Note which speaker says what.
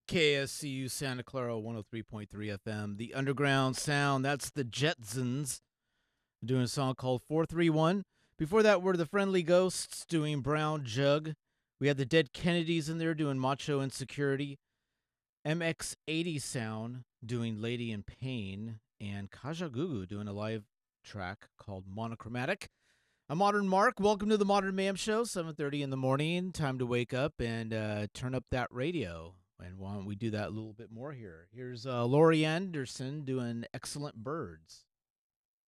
Speaker 1: KSCU Santa Clara 103.3 FM. The Underground Sound, that's the Jetsons doing a song called 431. Before that were the Friendly Ghosts doing Brown Jug. We had the Dead Kennedys in there doing Macho Insecurity. MX80 Sound doing Lady in Pain. And Kaja Gugu doing a live track called Monochromatic. I'm Modern Mark. Welcome to the Modern Mayhem Show, 7:30 in the morning. Time to wake up and turn up that radio. And why don't we do that a little bit more here? Here's Laurie Anderson doing Excellent Birds.